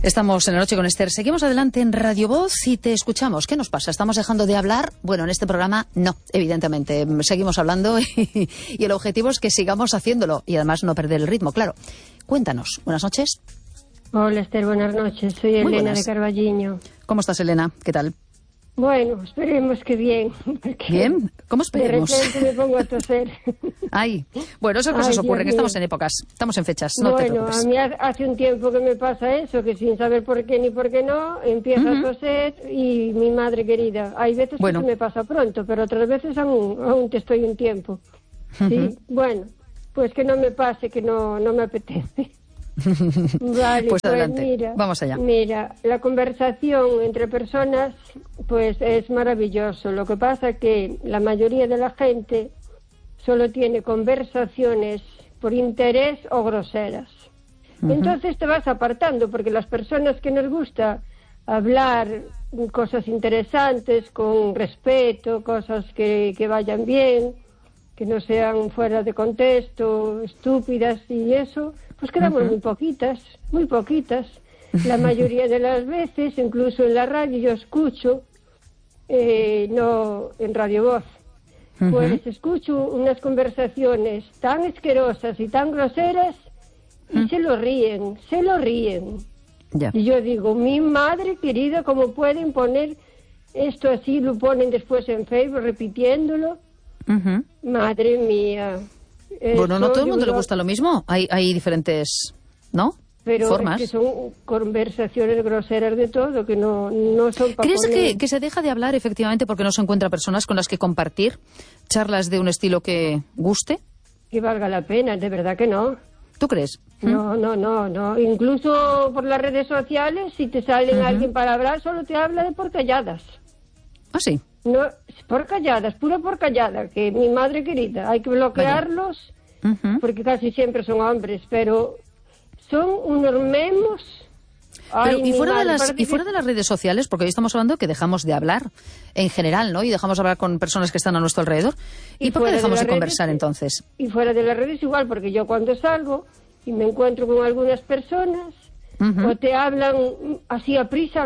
Estamos en la noche con Esther. Seguimos adelante en Radio Voz y te escuchamos. ¿Qué nos pasa? ¿Estamos dejando de hablar? Bueno, en este programa no, evidentemente. Seguimos hablando y el objetivo es que sigamos haciéndolo y además no perder el ritmo, claro. Cuéntanos. Buenas noches. Hola, Esther. Buenas noches. Soy Elena de Carballiño. ¿Cómo estás, Elena? ¿Qué tal? Bueno, esperemos que bien. ¿Bien? ¿Cómo esperemos? De repente me pongo a toser. Ay, bueno, esas cosas ocurren, estamos en épocas, estamos en fechas, no te preocupes. Bueno, a mí hace un tiempo que me pasa eso, que sin saber por qué ni por qué no, empiezo a toser y mi madre querida, hay veces que se me pasa pronto, pero otras veces aún te estoy un tiempo. Sí, bueno, pues que no me pase, que no me apetece. Vale, pues adelante, mira, vamos allá. Mira, la conversación entre personas pues es maravilloso. Lo que pasa que la mayoría de la gente solo tiene conversaciones por interés o groseras. Entonces te vas apartando, porque las personas que nos gusta hablar cosas interesantes, con respeto, cosas que vayan bien, que no sean fuera de contexto, estúpidas y eso, pues quedamos muy poquitas. La mayoría de las veces, incluso en la radio, yo escucho, no en Radio Voz, pues escucho unas conversaciones tan asquerosas y tan groseras y se lo ríen. Ya. Y yo digo, mi madre querida, ¿cómo pueden poner esto así? Lo ponen después en Facebook repitiéndolo. Madre mía. Bueno, no todo el mundo le gusta lo mismo. Hay diferentes, ¿no? Pero formas. Es que son conversaciones groseras de todo, que no son para ¿Crees poner... que se deja de hablar efectivamente porque no se encuentra personas con las que compartir charlas de un estilo que guste? Que valga la pena, de verdad que no. ¿Tú crees? No. Incluso por las redes sociales, si te sale alguien para hablar, solo te habla de porcalladas. ¿Ah, sí? No, porcalladas, pura porcallada, que mi madre querida, hay que bloquearlos, porque casi siempre son hombres, pero son unos memos. Pero, y fuera de las redes sociales, porque hoy estamos hablando que dejamos de hablar en general, ¿no? Y dejamos de hablar con personas que están a nuestro alrededor. ¿Y por qué dejamos de conversar entonces? Y fuera de las redes igual, porque yo cuando salgo y me encuentro con algunas personas, o te hablan así a prisa,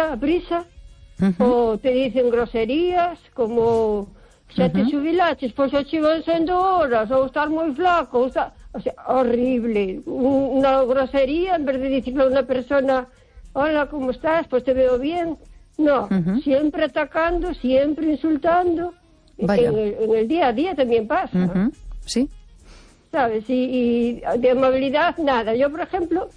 o te dicen groserías, como xa te xubilaches, pois xa chivan sendo horas, ou estar moi flaco, o sea, horrible. Una grosería, en vez de decirle a una persona, hola, ¿cómo estás? Pues te veo bien. No, siempre atacando, siempre insultando. En el día a día también pasa. Sí. ¿Sabes? Y de amabilidad, nada. Yo, por ejemplo,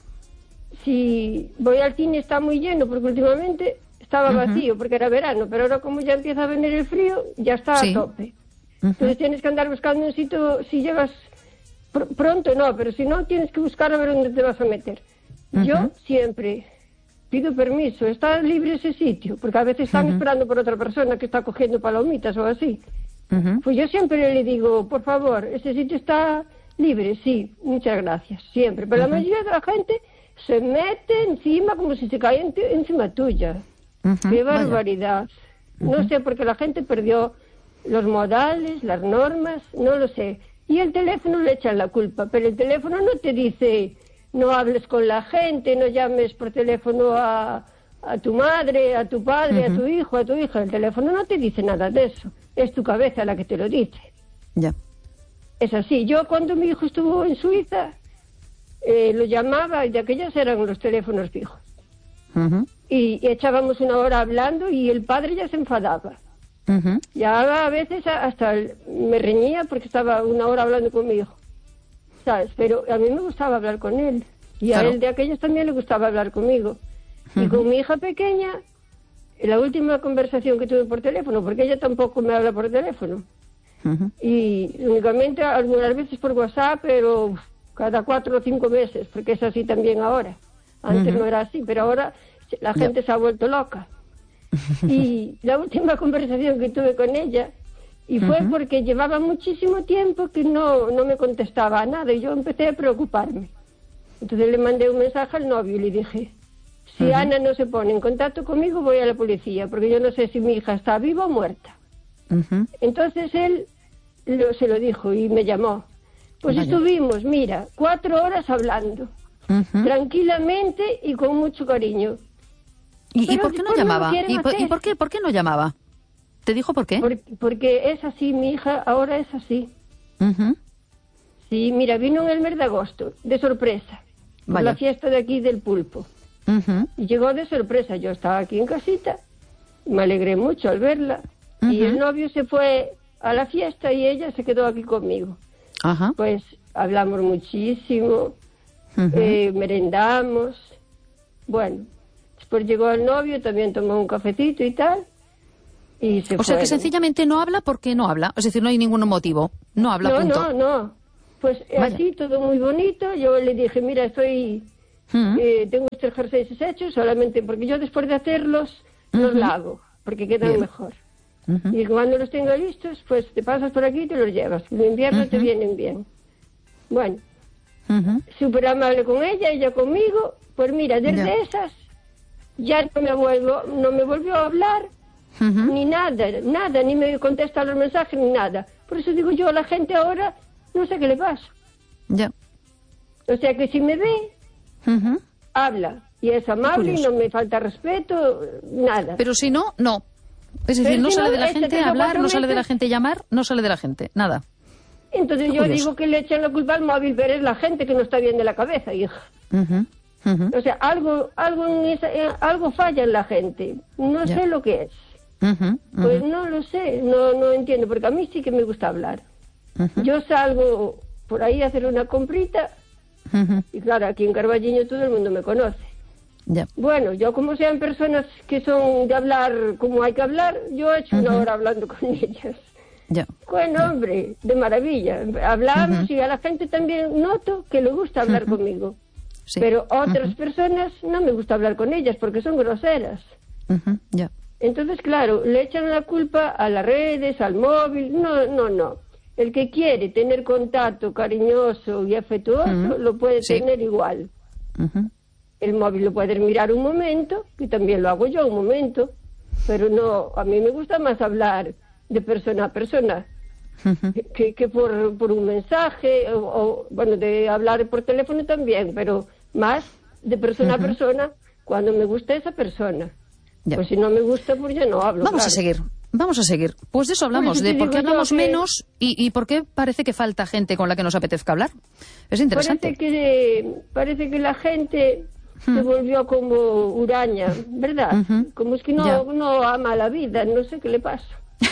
si voy al cine está muy lleno, porque últimamente estaba vacío, porque era verano, pero ahora como ya empieza a venir el frío, ya está a tope. Entonces tienes que andar buscando un sitio, si llegas pronto no, pero si no, tienes que buscar a ver dónde te vas a meter. Yo siempre pido permiso, ¿está libre ese sitio? Porque a veces están esperando por otra persona que está cogiendo palomitas o así. Pues yo siempre le digo, por favor, ¿ese sitio está libre? Sí, muchas gracias, siempre. Pero la mayoría de la gente se mete encima como si se cae encima tuya. ¡Qué barbaridad! No sé, porque la gente perdió los modales, las normas, no lo sé. Y el teléfono le echan la culpa, pero el teléfono no te dice no hables con la gente, no llames por teléfono a tu madre, a tu padre, a tu hijo, a tu hija. El teléfono no te dice nada de eso. Es tu cabeza la que te lo dice. Ya. Es así. Yo cuando mi hijo estuvo en Suiza, lo llamaba y de aquellas eran los teléfonos fijos. Y echábamos una hora hablando y el padre ya se enfadaba. Ya a veces hasta me reñía porque estaba una hora hablando con mi hijo, ¿sabes? Pero a mí me gustaba hablar con él. Y a él de aquellos también le gustaba hablar conmigo. Y con mi hija pequeña, la última conversación que tuve por teléfono, porque ella tampoco me habla por teléfono. Y únicamente algunas veces por WhatsApp, pero cada 4 o 5 meses, porque es así también ahora. Antes no era así, pero ahora la gente se ha vuelto loca. Y la última conversación que tuve con ella, y fue porque llevaba muchísimo tiempo que no me contestaba a nada, y yo empecé a preocuparme. Entonces le mandé un mensaje al novio y le dije, si Ana no se pone en contacto conmigo, voy a la policía, porque yo no sé si mi hija está viva o muerta. Entonces él se lo dijo y me llamó. Pues estuvimos, mira, 4 horas hablando. tranquilamente y con mucho cariño. ¿Y por qué no llamaba? ¿Por qué no llamaba? ¿Te dijo por qué? Porque es así, mi hija ahora es así. Sí, mira, vino en el mes de agosto, de sorpresa, por la fiesta de aquí del pulpo. Y llegó de sorpresa, yo estaba aquí en casita, me alegré mucho al verla, y el novio se fue a la fiesta y ella se quedó aquí conmigo. Pues hablamos muchísimo, merendamos, bueno, después llegó el novio, también tomó un cafecito y tal, y se O sea que sencillamente no habla porque no habla, es decir, no hay ningún motivo, no habla, punto. No, pues así todo muy bonito, yo le dije, mira, tengo estos jerseys hechos solamente porque yo después de hacerlos los lavo, porque quedan mejor. Y cuando los tenga listos, pues te pasas por aquí y te los llevas. En invierno te vienen bien. Bueno, súper amable con ella conmigo. Pues mira, desde esas ya no me volvió a hablar, ni nada, ni me contesta los mensajes, ni nada. Por eso digo yo, a la gente ahora, no sé qué le pasa. Ya. O sea que si me ve, habla. Y es amable y no me falta respeto, nada. Pero si no, no. Es decir, no sale de la gente hablar, no sale de la gente llamar, no sale de la gente, nada. Entonces yo digo que le echan la culpa al móvil, pero es la gente que no está bien de la cabeza, hija. O sea, algo falla en la gente. No sé lo que es. Pues no lo sé, no entiendo, porque a mí sí que me gusta hablar. Yo salgo por ahí a hacer una comprita y claro, aquí en Carballiño todo el mundo me conoce. Bueno, yo como sean personas que son de hablar como hay que hablar, yo he hecho una hora hablando con ellas. Bueno, hombre, de maravilla. Hablamos y a la gente también noto que le gusta hablar conmigo. Pero otras personas no me gusta hablar con ellas porque son groseras. Entonces, claro, le echan la culpa a las redes, al móvil. No. El que quiere tener contacto cariñoso y afectuoso lo puede tener igual. El móvil lo puedes mirar un momento, que también lo hago yo un momento, pero no, a mí me gusta más hablar de persona a persona que por un mensaje, o bueno, de hablar por teléfono también, pero más de persona a persona cuando me gusta esa persona. Pues si no me gusta, pues ya no hablo. Vamos a seguir. Pues de eso hablamos, de por qué hablamos menos y por qué parece que falta gente con la que nos apetezca hablar. Es interesante. Parece que la gente se volvió como huraña, ¿verdad? Como es que no ama la vida, no sé qué le pasa.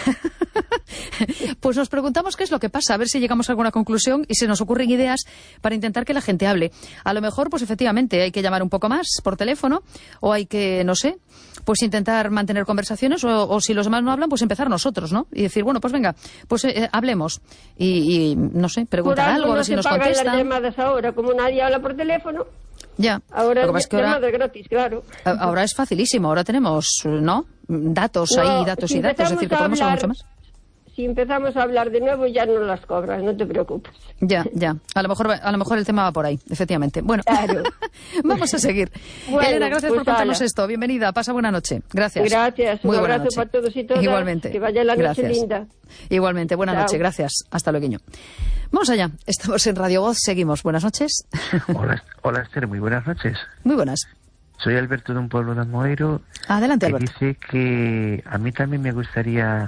Pues nos preguntamos qué es lo que pasa, a ver si llegamos a alguna conclusión y se nos ocurren ideas para intentar que la gente hable. A lo mejor, pues efectivamente, hay que llamar un poco más por teléfono o hay que, no sé, pues intentar mantener conversaciones o si los demás no hablan, pues empezar nosotros, ¿no? Y decir, bueno, pues venga, pues hablemos y no sé, preguntar algo, a ver si nos contestan. Las llamadas ahora, como nadie habla por teléfono. Ahora es gratis, claro. Ahora es facilísimo, ahora tenemos, ¿no? Datos, datos, es decir, que podemos hablar mucho más. Si empezamos a hablar de nuevo ya no las cobras, no te preocupes. Ya. A lo mejor el tema va por ahí, efectivamente. Bueno, claro. Vamos a seguir. Bueno, Elena, gracias por contarnos esto. Bienvenida, pasa buena noche. Gracias. Gracias, un abrazo para todos y todas. Igualmente. Que vaya la noche linda. Igualmente, buena noche, gracias. Hasta luego. Vamos allá, estamos en Radio Voz, seguimos. Buenas noches. Hola Esther, muy buenas noches. Muy buenas. Soy Alberto de un pueblo de Amoeiro. Adelante, Alberto. Dice que a mí también me gusta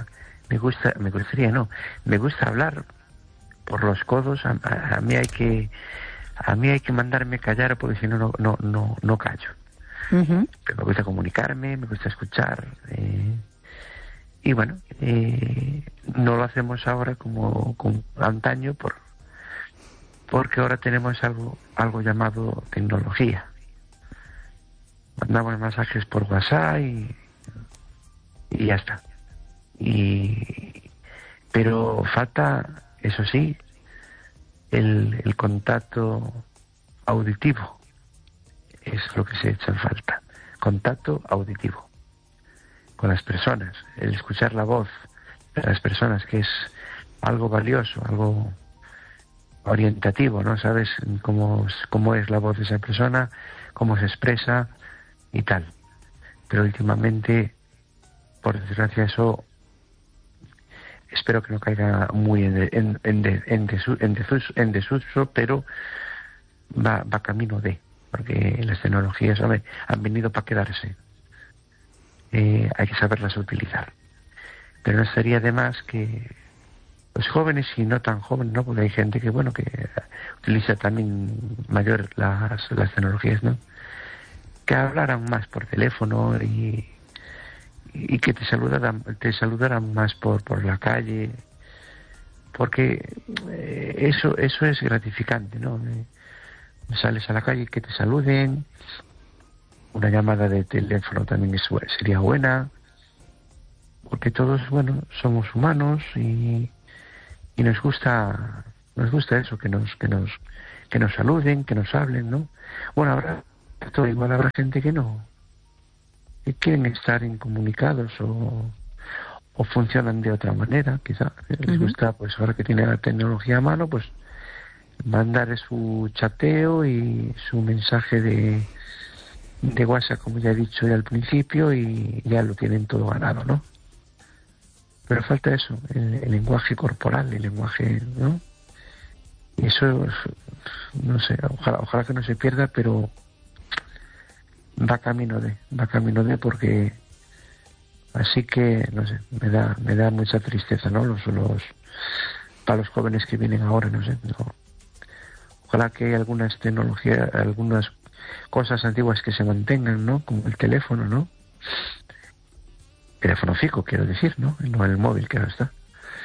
hablar por los codos. A mí hay que mandarme callar porque si no callo. Pero me gusta comunicarme, me gusta escuchar. Y bueno, no lo hacemos ahora como antaño porque ahora tenemos algo llamado tecnología. Mandamos mensajes por WhatsApp y ya está. Pero falta, eso sí, el contacto auditivo. Es lo que se echa en falta. Contacto auditivo con las personas, el escuchar la voz de las personas, que es algo valioso, algo orientativo, ¿no? Sabes cómo es la voz de esa persona, cómo se expresa y tal. Pero últimamente, por desgracia, eso espero que no caiga muy en desuso, pero va camino de. porque las tecnologías, hombre, han venido para quedarse. Hay que saberlas utilizar. Pero no estaría de más que los jóvenes y no tan jóvenes, ¿no? Porque hay gente que, bueno, que utiliza también mayor las tecnologías, ¿no? Que hablaran más por teléfono y que te saludaran más por la calle, porque eso es gratificante, ¿no? Sales a la calle y que te saluden, una llamada de teléfono también sería buena, porque todos, bueno, somos humanos y nos gusta eso, que nos saluden, que nos hablen, ¿no? Bueno, igual habrá gente que no, que quieren estar incomunicados o funcionan de otra manera, quizá les gusta, pues ahora que tiene la tecnología a mano, pues mandar su chateo y su mensaje de WhatsApp, como ya he dicho ya al principio, y ya lo tienen todo ganado, ¿no? Pero falta eso, el lenguaje corporal, el lenguaje, ¿no? Y eso, no sé, ojalá que no se pierda, pero va camino de, porque así que, no sé, me da mucha tristeza, ¿no? Para los jóvenes que vienen ahora, no sé, no. Ojalá que hay algunas tecnologías, algunas cosas antiguas que se mantengan, ¿no? Como el teléfono, ¿no? Teléfono fijo, quiero decir, ¿no? No el móvil que ahora está.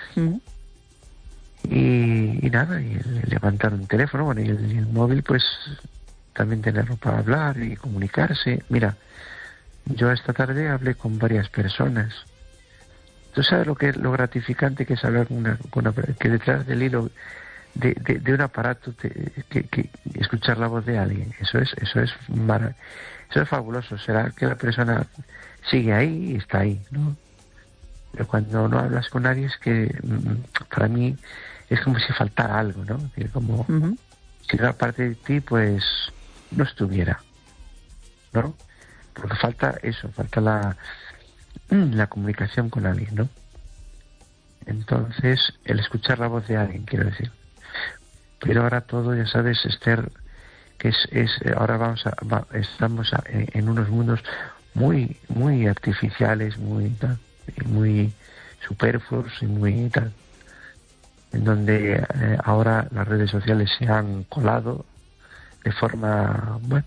Y nada, y levantar un teléfono, bueno, y el móvil, pues también tenerlo para hablar y comunicarse. Mira, yo esta tarde hablé con varias personas. ¿Tú sabes lo gratificante que es hablar que detrás del hilo de un aparato que escuchar la voz de alguien? Eso es fabuloso. Será que la persona sigue ahí y está ahí, ¿no? Pero cuando no hablas con nadie es que para mí es como si faltara algo, ¿no? Es decir, como si una parte de ti pues no estuviera, ¿no? Porque falta eso, falta la comunicación con alguien, ¿no? Entonces, el escuchar la voz de alguien, quiero decir. Pero ahora todo, ya sabes, Esther, que ahora estamos en unos mundos muy muy artificiales, muy superfluos y muy tal, en donde ahora las redes sociales se han colado de forma, bueno,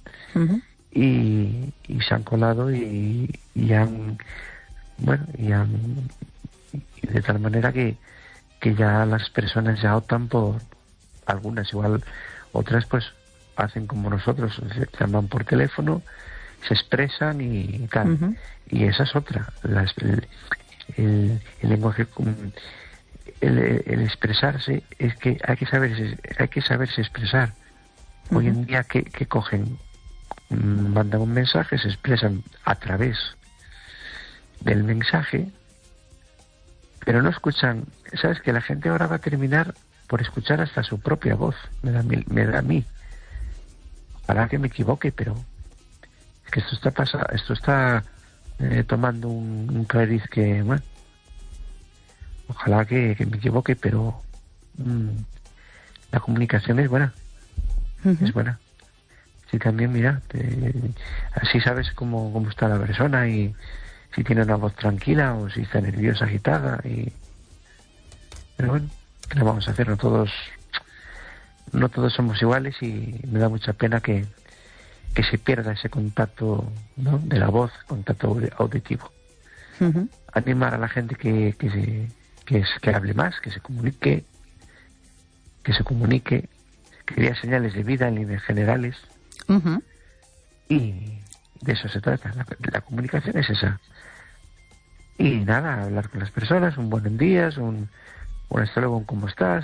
y se han colado y han de tal manera que ya las personas ya optan por, algunas igual, otras pues hacen como nosotros, se llaman por teléfono, se expresan y tal. Y esa es otra, el lenguaje, el expresarse, es que hay que saberse expresar. Hoy en día que cogen, mandan un mensaje, se expresan a través del mensaje, pero no escuchan. Sabes que la gente ahora va a terminar por escuchar hasta su propia voz. Me da a mí. Ojalá que me equivoque, pero es que esto está tomando un cariz que, bueno, ojalá que me equivoque, pero la comunicación es buena. Es buena. Sí, también, mira, así sabes cómo está la persona y si tiene una voz tranquila o si está nerviosa, agitada. Pero bueno, ¿qué le vamos a hacer? No todos somos iguales y me da mucha pena que se pierda ese contacto, ¿no?, de la voz, contacto auditivo. Animar a la gente que hable más, que se comunique, que dé señales de vida en líneas generales. Y de eso se trata. La comunicación es esa. Y nada, hablar con las personas, un buenos días, un hasta luego, ¿cómo estás?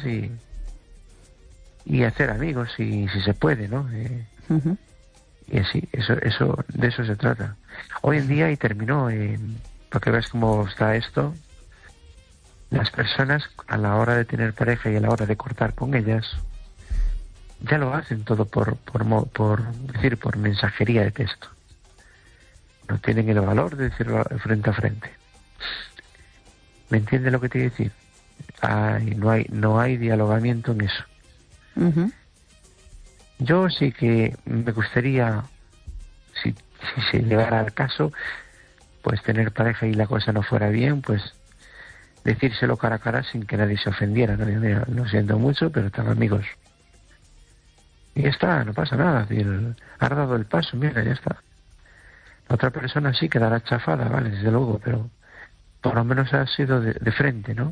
Y hacer amigos si se puede, ¿no? Y así, de eso se trata. Hoy en día, y terminó, para que veas cómo está esto, las personas a la hora de tener pareja y a la hora de cortar con ellas, ya lo hacen todo por mensajería de texto. No tienen el valor de decirlo frente a frente. ¿Me entiendes lo que te quiero decir? No hay dialogamiento en eso. Yo sí que me gustaría, si se llegara al caso, pues tener pareja y la cosa no fuera bien, pues decírselo cara a cara sin que nadie se ofendiera, ¿no? Mira, lo siento mucho, pero están amigos. Y ya está, no pasa nada. Es decir, has dado el paso, mira, ya está. La otra persona sí quedará chafada, vale, desde luego, pero por lo menos ha sido de frente, ¿no?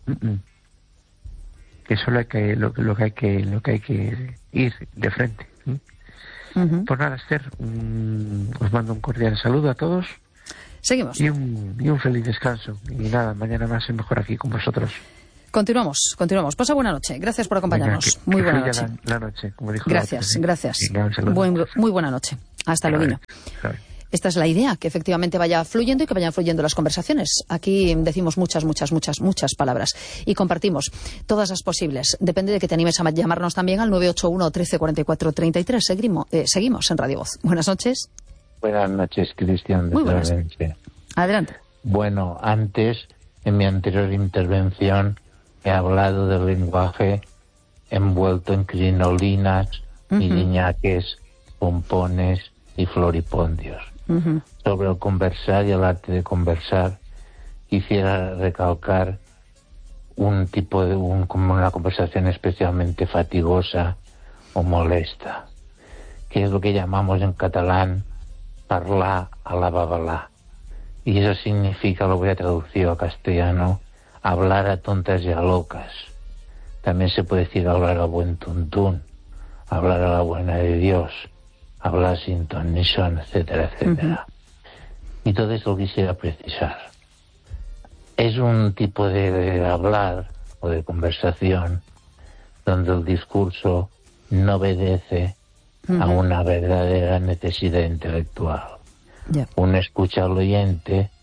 Que solo hay que lo que hay que ir de frente. Pues nada, Esther, os mando un cordial saludo a todos. Seguimos. Y un feliz descanso. Y nada, mañana más y mejor aquí con vosotros. Continuamos. Pasa buena noche. Gracias por acompañarnos. Muy buena noche. La noche, como dijo gracias. Venga, muy buena noche. Hasta luego. Esta es la idea, que efectivamente vaya fluyendo y que vayan fluyendo las conversaciones. Aquí decimos muchas palabras y compartimos todas las posibles. Depende de que te animes a llamarnos también al 981 13 44 33. Seguimos en Radio Voz. Buenas noches. Buenas noches, Cristian. Muy buenas. Adelante. Bueno, antes, en mi anterior intervención, he hablado del lenguaje envuelto en crinolinas, iriñaques, pompones y floripondios. Sobre el conversar y el arte de conversar, quisiera recalcar como una conversación especialmente fatigosa o molesta, que es lo que llamamos en catalán parlar a la babalá. Y eso significa, lo voy a traducir a castellano, hablar a tontas y a locas. También se puede decir hablar a buen tuntún, hablar a la buena de Dios, hablar sin ton ni son, etcétera, etcétera. Y todo eso quisiera precisar. Es un tipo de hablar o de conversación donde el discurso no obedece a una verdadera necesidad intelectual. Uno escucha al oyente